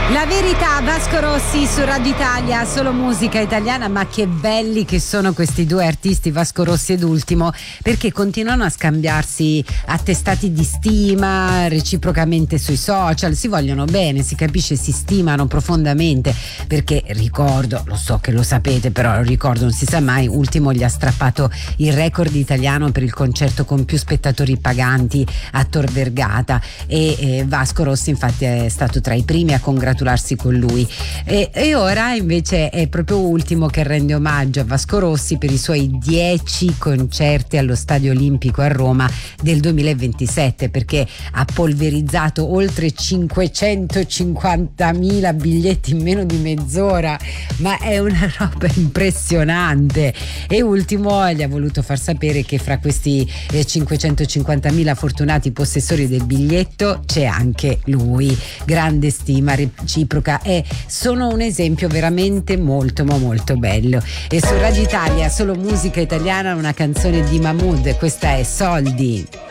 La verità, Vasco Rossi su Radio Italia, solo musica italiana. Ma che belli che sono questi due artisti, Vasco Rossi ed Ultimo, perché continuano a scambiarsi attestati di stima reciprocamente sui social, si vogliono bene, si capisce, si stimano profondamente, perché ricordo, lo so che lo sapete, però lo ricordo, non si sa mai, Ultimo gli ha strappato il record italiano per il concerto con più spettatori paganti a Tor Vergata, e Vasco Rossi infatti è stato tra i primi a congratularsi con lui, e ora invece è proprio Ultimo che rende omaggio a Vasco Rossi per i suoi 10 concerti allo Stadio Olimpico a Roma del 2027, perché ha polverizzato oltre 550.000 biglietti in meno di mezz'ora, ma è una roba impressionante. E Ultimo gli ha voluto far sapere che fra questi 550.000 fortunati possessori del biglietto c'è anche lui. Grande stima reciproca, e sono un esempio veramente molto ma molto bello. E su Radio Italia, solo musica italiana, una canzone di Mahmood, questa è Soldi.